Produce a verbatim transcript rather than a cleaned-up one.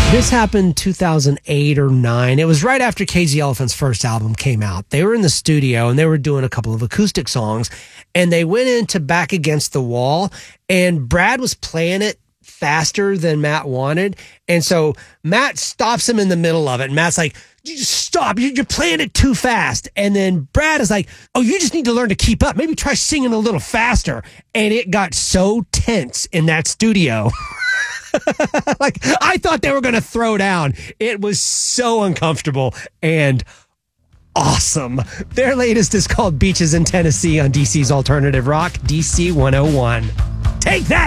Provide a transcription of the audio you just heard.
This happened two thousand eight or nine. It was right after Crazy Elephant's first album came out. They were in the studio and they were doing a couple of acoustic songs, and they went into Back Against the Wall, and Brad was playing it faster than Matt wanted. And so Matt stops him in the middle of it, and Matt's like, stop, you're playing it too fast. And then Brad is like, oh, you just need to learn to keep up. Maybe try singing a little faster. And it got so tense in that studio. Like, I thought they were going to throw down. It was so uncomfortable and awesome. Their latest is called Beaches in Tennessee on D C's Alternative Rock, D C one oh one. Take that!